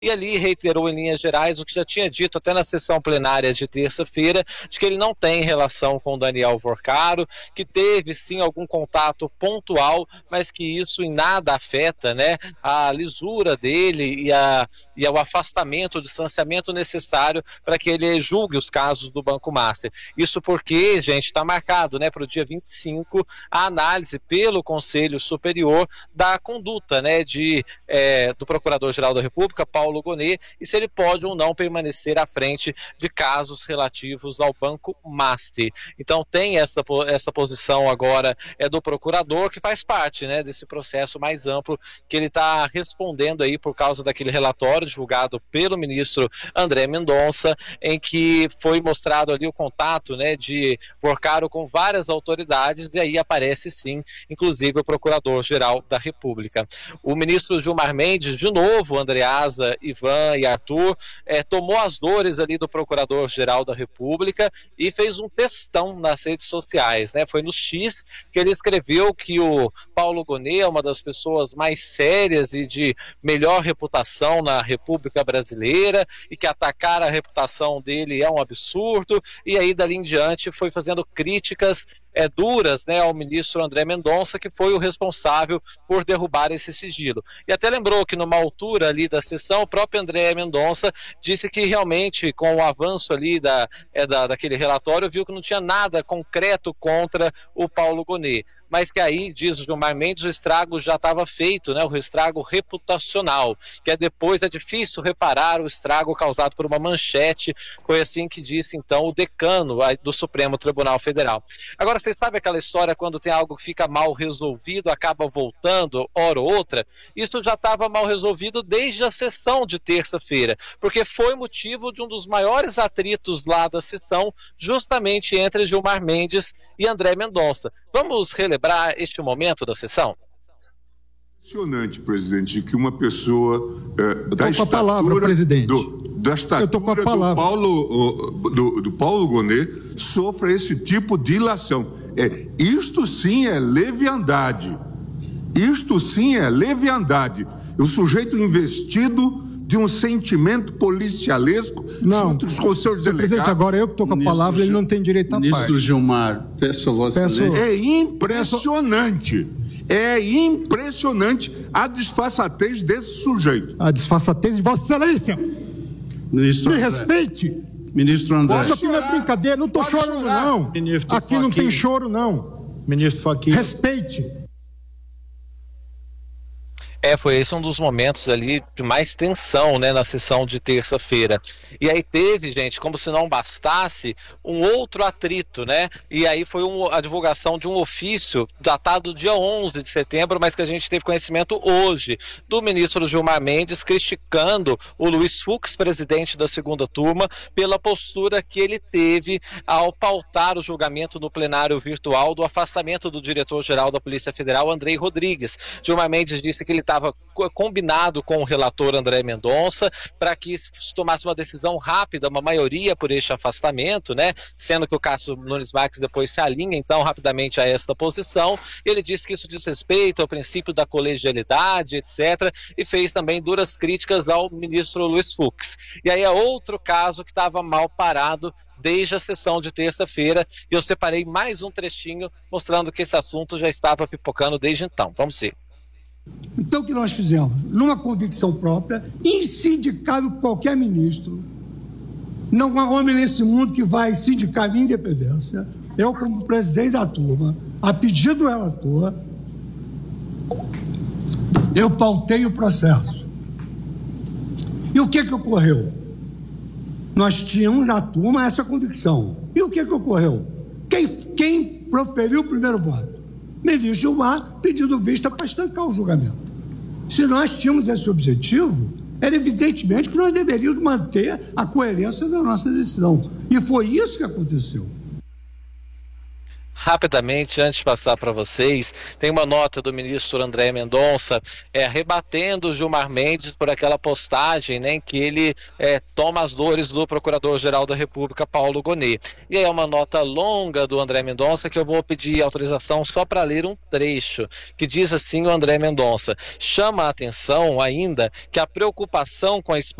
e ali reiterou em linhas gerais o que já tinha dito até na sessão plenária de terça-feira, de que ele não tem relação com Daniel Porcaro, que teve sim algum contato pontual, mas que isso em nada afeta, né, a lisura dele e o afastamento, o distanciamento necessário para que ele julgue os casos do Banco Master. Isso porque, gente, está marcado, né, para o dia 25 a análise pelo Conselho Superior da conduta, né, do Procurador-Geral da República, Paulo Gonet, e se ele pode ou não permanecer à frente de casos relativos ao Banco Master. Então tem essa posição agora do procurador, que faz parte, né, desse processo mais amplo que ele está respondendo aí por causa daquele relatório divulgado pelo ministro André Mendonça, em que foi mostrado ali o contato, né, de Porcaro com várias autoridades, e aí aparece sim, inclusive o Procurador-Geral da República. O ministro Gilmar Mendes, de novo, Andreasa, Ivan e Arthur, tomou as dores ali do Procurador-Geral da República e fez um textão nas redes sociais, né? Foi no X que ele escreveu que o Paulo Gonet é uma das pessoas mais sérias e de melhor reputação na República Brasileira, e que atacar a reputação dele é um absurdo, e aí dali em diante foi fazendo críticas duras, né, ao ministro André Mendonça, que foi o responsável por derrubar esse sigilo. E até lembrou que numa altura ali da sessão, o próprio André Mendonça disse que realmente, com o avanço ali daquele relatório, viu que não tinha nada concreto contra o Paulo Gonet, mas que aí, diz o Gilmar Mendes, o estrago já estava feito, né, o estrago reputacional, que depois é difícil reparar o estrago causado por uma manchete. Foi assim que disse, então, o decano do Supremo Tribunal Federal. Agora, vocês sabem aquela história quando tem algo que fica mal resolvido, acaba voltando, hora ou outra? Isso já estava mal resolvido desde a sessão de terça-feira, porque foi motivo de um dos maiores atritos lá da sessão, justamente entre Gilmar Mendes e André Mendonça. Vamos relembrar este momento da sessão? Impressionante, presidente, que uma pessoa da estatura do Paulo Gonet sofra esse tipo de ilação. Isto sim é leviandade. Isto sim é leviandade. O sujeito investido de um sentimento policialesco junto com os seus delegados. Presidente, agora eu que estou com a palavra, ele não tem direito a parte. Ministro Gilmar, peço a Vossa Excelência. É impressionante. É impressionante a disfarçatez desse sujeito. A disfarçatez de Vossa Excelência. Ministro Me André. respeite. Ministro André. Isso aqui não é brincadeira, não estou chorando, não. Ministro aqui não tem choro, não. Ministro Fachin. Respeite. Foi esse um dos momentos ali de mais tensão, né, na sessão de terça-feira. E aí teve, gente, como se não bastasse, um outro atrito, né? E aí foi a divulgação de um ofício datado dia 11 de setembro, mas que a gente teve conhecimento hoje, do ministro Gilmar Mendes, criticando o Luiz Fux, presidente da segunda turma, pela postura que ele teve ao pautar o julgamento no plenário virtual do afastamento do diretor-geral da Polícia Federal, Andrei Rodrigues. Gilmar Mendes disse que ele estava combinado com o relator André Mendonça para que se tomasse uma decisão rápida, uma maioria por este afastamento, né? Sendo que o Cássio Nunes Marques depois se alinha então rapidamente a esta posição. Ele disse que isso diz respeito ao princípio da colegialidade, etc., e fez também duras críticas ao ministro Luiz Fux. E aí é outro caso que estava mal parado desde a sessão de terça-feira, e eu separei mais um trechinho mostrando que esse assunto já estava pipocando desde então. Vamos ver. Então, o que nós fizemos? Numa convicção própria, insindicável por qualquer ministro, não há homem nesse mundo que vai sindicar minha independência. Eu, como presidente da turma, a pedido do relator, eu pautei o processo. E o que ocorreu? Nós tínhamos na turma essa convicção. E o que ocorreu? Quem proferiu o primeiro voto? Ministro Gilmar, pedindo vista para estancar o julgamento. Se nós tínhamos esse objetivo, era evidentemente que nós deveríamos manter a coerência da nossa decisão. E foi isso que aconteceu. Rapidamente, antes de passar para vocês, tem uma nota do ministro André Mendonça rebatendo o Gilmar Mendes por aquela postagem, né, em que ele toma as dores do Procurador-Geral da República, Paulo Gonet. E é uma nota longa do André Mendonça que eu vou pedir autorização só para ler um trecho, que diz assim o André Mendonça: chama a atenção ainda que a preocupação com a